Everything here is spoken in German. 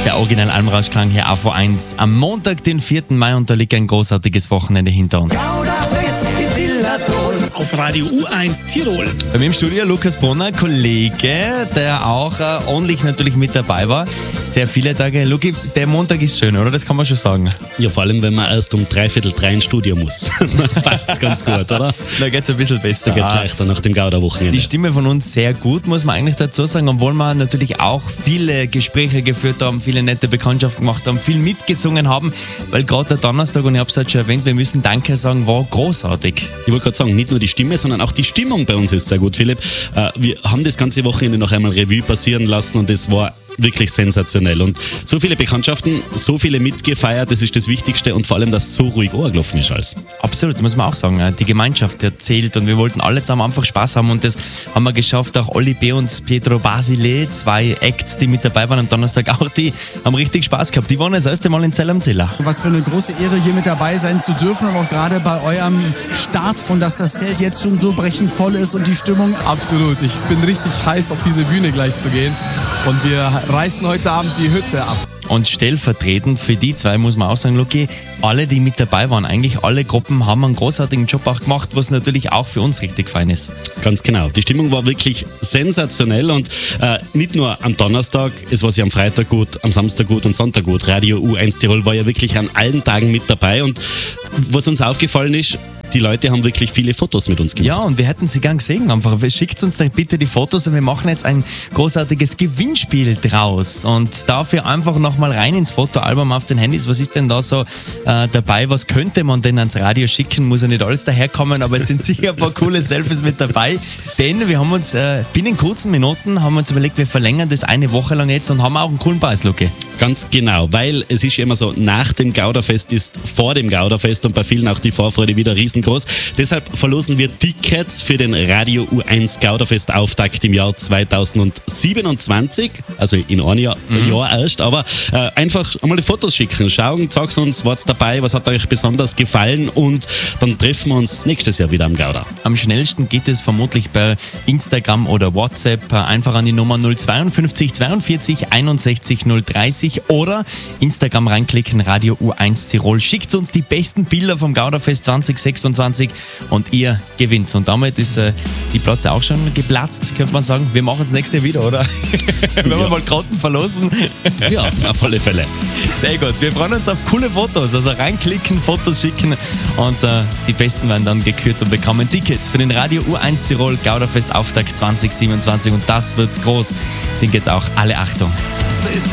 Der Original Almrauschklang hier auf O1 am Montag, den 4. Mai, und da liegt ein großartiges Wochenende hinter uns. Auf Radio U1 Tirol. Bei mir im Studio Lukas Brunner, Kollege, der auch ordentlich natürlich mit dabei war. Sehr viele Tage. Luki, der Montag ist schön, oder? Das kann man schon sagen. Ja, vor allem, wenn man erst um 2:45 ins Studio muss. Passt's ganz gut, oder? Da geht's ein bisschen besser. Da geht's leichter nach dem Gauder-Wochenende. Die Stimme von uns sehr gut, muss man eigentlich dazu sagen, obwohl wir natürlich auch viele Gespräche geführt haben, viele nette Bekanntschaften gemacht haben, viel mitgesungen haben, weil gerade der Donnerstag, und ich habe es halt schon erwähnt, wir müssen Danke sagen, war großartig. Ich wollte gerade sagen, nicht nur die Stimme, sondern auch die Stimmung bei uns ist sehr gut, Philipp. Wir haben das ganze Wochenende noch einmal Revue passieren lassen und es war wirklich sensationell. Und so viele Bekanntschaften, so viele mitgefeiert, das ist das Wichtigste, und vor allem, dass so ruhig angelaufen ist alles. Absolut, das muss man auch sagen. Die Gemeinschaft erzählt, und wir wollten alle zusammen einfach Spaß haben, und das haben wir geschafft. Auch Oli B. und Pietro Basile, 2 Acts, die mit dabei waren am Donnerstag, auch die haben richtig Spaß gehabt. Die waren das erste Mal in Zell am Ziller. Was für eine große Ehre, hier mit dabei sein zu dürfen, und auch gerade bei eurem Start, von dass das Zelt jetzt schon so brechend voll ist und die Stimmung. Absolut, ich bin richtig heiß, auf diese Bühne gleich zu gehen, und wir reißen heute Abend die Hütte ab. Und stellvertretend für die 2 muss man auch sagen, Luki, alle, die mit dabei waren, eigentlich alle Gruppen haben einen großartigen Job auch gemacht, was natürlich auch für uns richtig fein ist. Ganz genau. Die Stimmung war wirklich sensationell, und nicht nur am Donnerstag, es war ja am Freitag gut, am Samstag gut und Sonntag gut. Radio U1 Tirol war ja wirklich an allen Tagen mit dabei, und was uns aufgefallen ist, die Leute haben wirklich viele Fotos mit uns gemacht. Ja, und wir hätten sie gern gesehen. Einfach, schickt uns dann bitte die Fotos, und wir machen jetzt ein großartiges Gewinnspiel draus. Und dafür einfach nochmal rein ins Fotoalbum auf den Handys. Was ist denn da so dabei? Was könnte man denn ans Radio schicken? Muss ja nicht alles daherkommen, aber es sind sicher ein paar coole Selfies mit dabei. Denn wir haben uns binnen kurzen Minuten haben wir uns überlegt, wir verlängern das eine Woche lang jetzt und haben auch einen coolen Preis, Luki. Ganz genau, weil es ist ja immer so, nach dem Gauderfest ist vor dem Gauderfest, und bei vielen auch die Vorfreude wieder riesengroß. Deshalb verlosen wir Tickets für den Radio U1 Gauderfest Auftakt im Jahr 2027, also in einem Jahr erst, aber einfach einmal die Fotos schicken, schauen, sagt uns, was dabei, was hat euch besonders gefallen, und dann treffen wir uns nächstes Jahr wieder am Gauder. Am schnellsten geht es vermutlich bei Instagram oder WhatsApp, einfach an die Nummer 052 42 61 030 oder Instagram reinklicken, Radio U1 Tirol. Schickt uns die besten Bilder vom Gauderfest 2026 und ihr gewinnt. Und damit ist die Platz auch schon geplatzt, könnte man sagen. Wir machen es nächstes Jahr wieder, oder? Wenn wir mal Karten verlosen. Ja, auf alle Fälle. Sehr gut. Wir freuen uns auf coole Fotos. Also reinklicken, Fotos schicken, und die Besten werden dann gekürt und bekommen Tickets für den Radio U1 Tirol Gauderfest Auftakt 2027. Und das wird groß. Sind jetzt auch alle Achtung. Das ist